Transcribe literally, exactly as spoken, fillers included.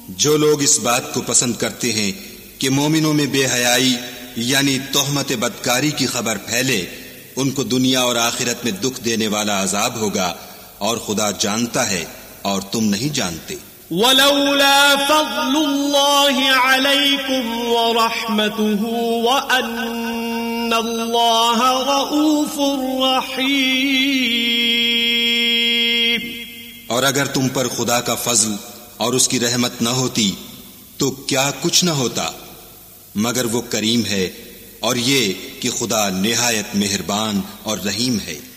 जो लोग इस बात को पसंद करते हैं कि मोमिनों में बेहयाई यानी तोहमत बदकारी की खबर फैले, उनको दुनिया और आखिरत में दुख देने वाला अजाब होगा, और खुदा जानता है और तुम नहीं जानते। वलौला फज़्लुल्लाहि अलैकुम व रहमतुहु व अन्नल्लाह रऊफुर रहीम। और अगर तुम पर खुदा का फजल और उसकी रहमत न होती तो क्या कुछ न होता, मगर वो करीम है, और ये कि खुदा निहायत मेहरबान और रहीम है।